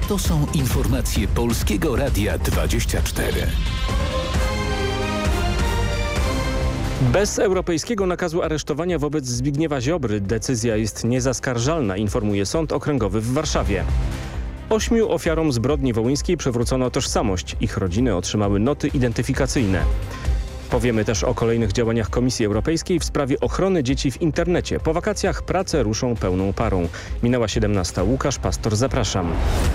To są informacje Polskiego Radia 24. Bez europejskiego nakazu aresztowania wobec Zbigniewa Ziobry decyzja jest niezaskarżalna, informuje Sąd Okręgowy w Warszawie. 8 ofiarom zbrodni wołyńskiej przywrócono tożsamość. Ich rodziny otrzymały noty identyfikacyjne. Powiemy też o kolejnych działaniach Komisji Europejskiej w sprawie ochrony dzieci w internecie. Po wakacjach prace ruszą pełną parą. Minęła 17. Łukasz Pastor, zapraszam.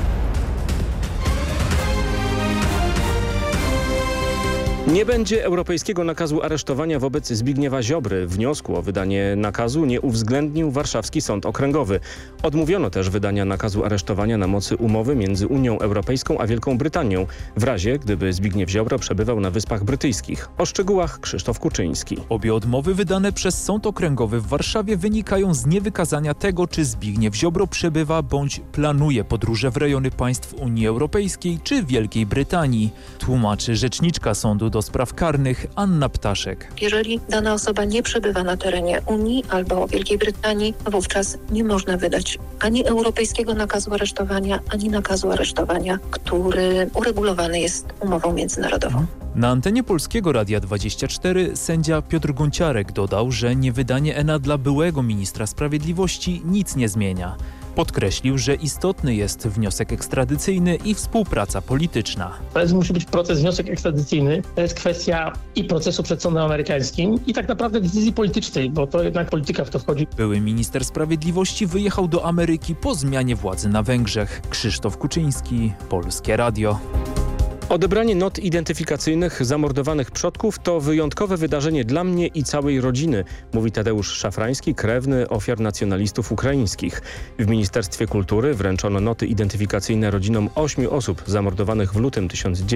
Nie będzie europejskiego nakazu aresztowania wobec Zbigniewa Ziobry. Wniosku o wydanie nakazu nie uwzględnił Warszawski Sąd Okręgowy. Odmówiono też wydania nakazu aresztowania na mocy umowy między Unią Europejską a Wielką Brytanią, w razie gdyby Zbigniew Ziobro przebywał na Wyspach Brytyjskich. O szczegółach Krzysztof Kuczyński. Obie odmowy wydane przez Sąd Okręgowy w Warszawie wynikają z niewykazania tego, czy Zbigniew Ziobro przebywa bądź planuje podróże w rejony państw Unii Europejskiej czy Wielkiej Brytanii, tłumaczy rzeczniczka sądu do spraw karnych Anna Ptaszek. Jeżeli dana osoba nie przebywa na terenie Unii albo Wielkiej Brytanii, wówczas nie można wydać ani europejskiego nakazu aresztowania, ani nakazu aresztowania, który uregulowany jest umową międzynarodową. Na antenie Polskiego Radia 24 sędzia Piotr Gonciarek dodał, że niewydanie ENA dla byłego ministra sprawiedliwości nic nie zmienia. Podkreślił, że istotny jest wniosek ekstradycyjny i współpraca polityczna. Ale musi być proces, wniosek ekstradycyjny. To jest kwestia i procesu przed sądem amerykańskim i tak naprawdę decyzji politycznej, bo to jednak polityka w to wchodzi. Były minister sprawiedliwości wyjechał do Ameryki po zmianie władzy na Węgrzech. Krzysztof Kuczyński, Polskie Radio. Odebranie not identyfikacyjnych zamordowanych przodków to wyjątkowe wydarzenie dla mnie i całej rodziny, mówi Tadeusz Szafrański, krewny ofiar nacjonalistów ukraińskich. W Ministerstwie Kultury wręczono noty identyfikacyjne rodzinom 8 osób zamordowanych w lutym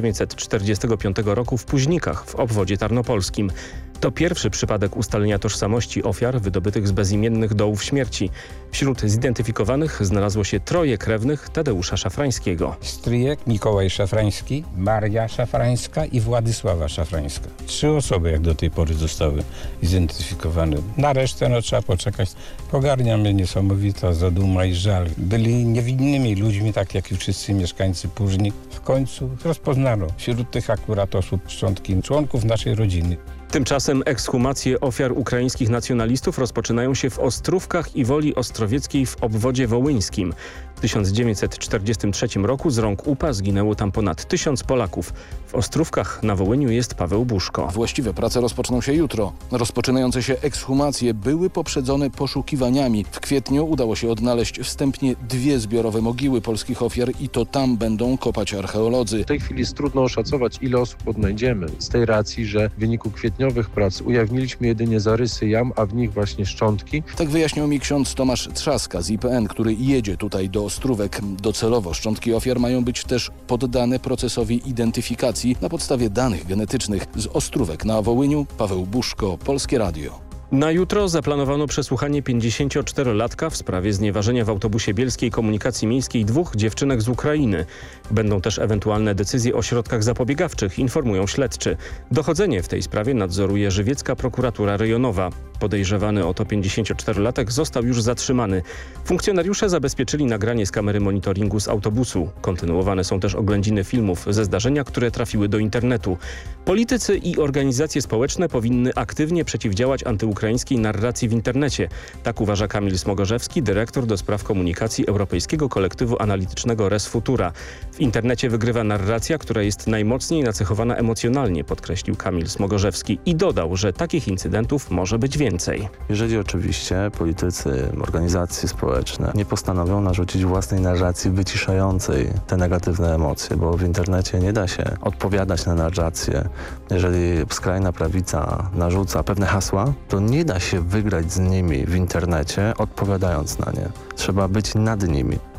1945 roku w Puźnikach w obwodzie tarnopolskim. To pierwszy przypadek ustalenia tożsamości ofiar wydobytych z bezimiennych dołów śmierci. Wśród zidentyfikowanych znalazło się 3 krewnych Tadeusza Szafrańskiego. Stryjek Mikołaj Szafrański, Maria Szafrańska i Władysława Szafrańska. 3 osoby jak do tej pory zostały zidentyfikowane. Na resztę trzeba poczekać. Pogarnia mnie niesamowita zaduma i żal. Byli niewinnymi ludźmi, tak jak i wszyscy mieszkańcy Pużnik. W końcu rozpoznano wśród tych akurat osób szczątki członków naszej rodziny. Tymczasem ekshumacje ofiar ukraińskich nacjonalistów rozpoczynają się w Ostrówkach i Woli Ostrowieckiej w obwodzie wołyńskim. W 1943 roku z rąk UPA zginęło tam ponad 1000 Polaków. W Ostrówkach na Wołyniu jest Paweł Buszko. Właściwe prace rozpoczną się jutro. Rozpoczynające się ekshumacje były poprzedzone poszukiwaniami. W kwietniu udało się odnaleźć wstępnie 2 zbiorowe mogiły polskich ofiar i to tam będą kopać archeolodzy. W tej chwili jest trudno oszacować, ile osób odnajdziemy. Z tej racji, że w wyniku kwietniowych prac ujawniliśmy jedynie zarysy jam, a w nich właśnie szczątki. Tak wyjaśniał mi ksiądz Tomasz Trzaska z IPN, który jedzie tutaj do Ostrówek. Docelowo szczątki ofiar mają być też poddane procesowi identyfikacji na podstawie danych genetycznych. Z Ostrówek na Wołyniu, Paweł Buszko, Polskie Radio. Na jutro zaplanowano przesłuchanie 54-latka w sprawie znieważenia w autobusie Bielskiej Komunikacji Miejskiej 2 dziewczynek z Ukrainy. Będą też ewentualne decyzje o środkach zapobiegawczych, informują śledczy. Dochodzenie w tej sprawie nadzoruje żywiecka prokuratura rejonowa. Podejrzewany o to 54-latek został już zatrzymany. Funkcjonariusze zabezpieczyli nagranie z kamery monitoringu z autobusu. Kontynuowane są też oględziny filmów ze zdarzenia, które trafiły do internetu. Politycy i organizacje społeczne powinny aktywnie przeciwdziałać antyukraińskiej narracji w internecie. Tak uważa Kamil Smogorzewski, dyrektor do spraw komunikacji Europejskiego Kolektywu Analitycznego Res Futura. W internecie wygrywa narracja, która jest najmocniej nacechowana emocjonalnie, podkreślił Kamil Smogorzewski i dodał, że takich incydentów może być więcej. Jeżeli oczywiście politycy, organizacje społeczne nie postanowią narzucić własnej narracji wyciszającej te negatywne emocje, bo w internecie nie da się odpowiadać na narrację. Jeżeli skrajna prawica narzuca pewne hasła, to nie da się wygrać z nimi w internecie, odpowiadając na nie. Trzeba być nad nimi.